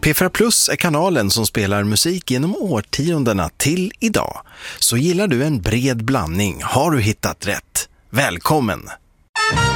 P4 Plus är kanalen som spelar musik genom årtiondena till idag. Så gillar du en bred blandning har du hittat rätt. Välkommen!